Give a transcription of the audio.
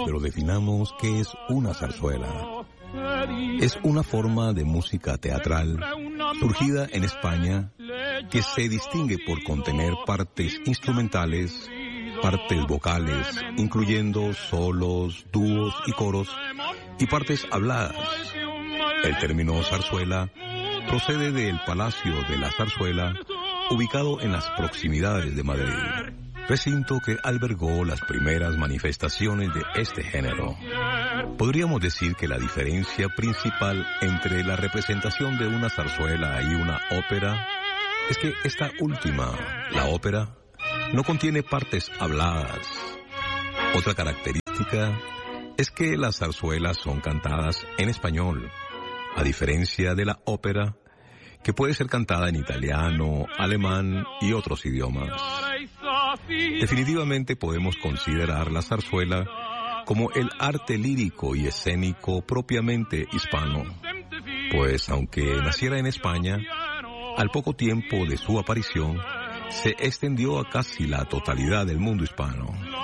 pero definamos qué es una zarzuela. Es una forma de música teatral surgida en España que se distingue por contener partes instrumentales, partes vocales, incluyendo solos, dúos y coros, y partes habladas. El término zarzuela procede del Palacio de la Zarzuela, ubicado en las proximidades de Madrid, recinto que albergó las primeras manifestaciones de este género. Podríamos decir que la diferencia principal entre la representación de una zarzuela y una ópera es que esta última, la ópera, no contiene partes habladas. Otra característica es que las zarzuelas son cantadas en español, a diferencia de la ópera, que puede ser cantada en italiano, alemán y otros idiomas. Definitivamente podemos considerar la zarzuela como el arte lírico y escénico propiamente hispano, pues aunque naciera en España, al poco tiempo de su aparición, se extendió a casi la totalidad del mundo hispano.